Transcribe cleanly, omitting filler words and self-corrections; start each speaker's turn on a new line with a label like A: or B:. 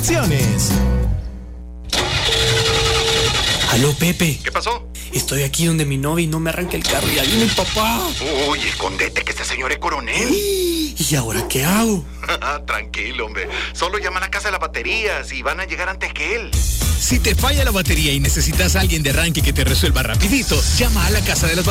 A: Aló, Pepe.
B: ¿Qué pasó?
A: Estoy aquí donde mi novia y no me arranca el carro. Ya viene el papá.
B: Uy, escondete que este señor es coronel.
A: ¿Y ahora qué hago?
B: Tranquilo, hombre. Solo llama a la casa de las baterías y van a llegar antes que él.
C: Si te falla la batería y necesitas a alguien de arranque que te resuelva rapidito, llama a la casa de las baterías.